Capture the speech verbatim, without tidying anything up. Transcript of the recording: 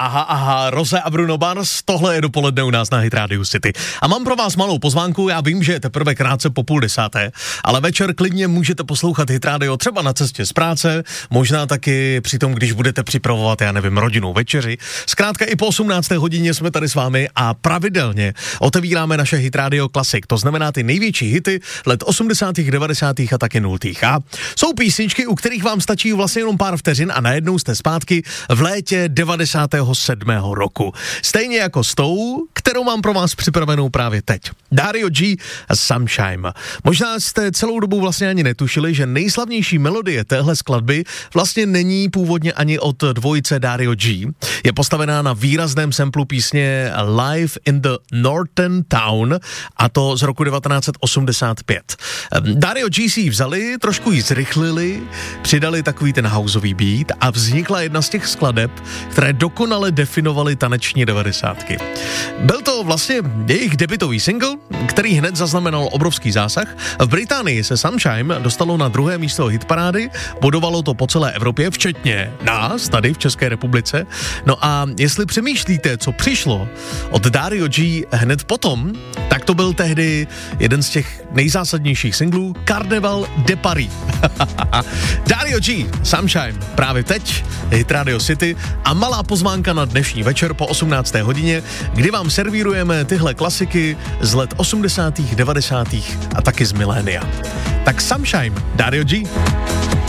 aha, aha, Rose a Bruno Mars, tohle je dopoledne u nás na Hit Radio City. A mám pro vás malou pozvánku, já vím, že je teprve krátce po půl desáté, ale večer klidně můžete poslouchat Hit Radio třeba na cestě z práce, možná taky při tom, když budete připravovat, já nevím, rodinnou večeři. Zkrátka i po osmnácté hodině jsme tady s vámi a pravidelně otevíráme naše Hit Radio Classic, to znamená ty největší hity let osmdesátých, devadesátých a taky nultých. A jsou písničky, u kterých vám stačí vlastně jenom pár vteřin a najednou jste zpátky v létě devadesátého sedmého roku. Stejně jako s tou, kterou mám pro vás připravenou právě teď. Dario G. Sunshine. Možná jste celou dobu vlastně ani netušili, že nejslavnější melodie téhle skladby vlastně není původně ani od dvojice Dario G. Je postavená na výrazném samplu písně Live in the Northern Town a to z roku devatenáct set osmdesát pět. Dario G si ji vzali, trošku ji zrychlili, přidali takový ten houseový beat a vznikla jedna z těch skladeb, které dokonale definovaly taneční devadesátky. Byl to vlastně jejich debutový single, který hned zaznamenal obrovský zásah. V Británii se Sunshine dostalo na druhé místo hitparády, bodovalo to po celé Evropě, včetně nás, tady v České republice. No a jestli přemýšlíte, co přišlo od Dario G hned potom, tak to byl tehdy jeden z těch nejzásadnějších singlů, Carnaval de Paris. Dario G, Sunshine, právě teď, Hit Radio City a malá pozvánka na dnešní večer po osmnácté hodině, kdy vám servírujeme tyhle klasiky z let osmdesátých, devadesátých a taky z milénia. Tak Sunshine, Dario G.